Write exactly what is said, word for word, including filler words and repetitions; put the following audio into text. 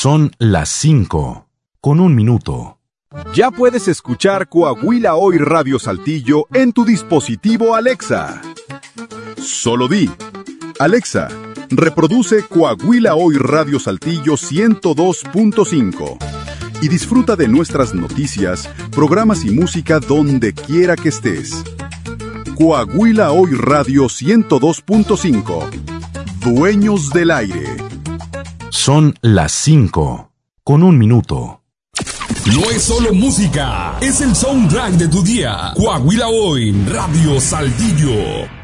Son las cinco, con un minuto. Ya puedes escuchar Coahuila Hoy Radio Saltillo en tu dispositivo Alexa. Solo di, Alexa, reproduce Coahuila Hoy Radio Saltillo ciento dos punto cinco y disfruta de nuestras noticias, programas y música donde quiera que estés. Coahuila Hoy Radio ciento dos punto cinco. Dueños del aire. Son las cinco, con un minuto. No es solo música, es el soundtrack de tu día. Coahuila Hoy Radio Saltillo.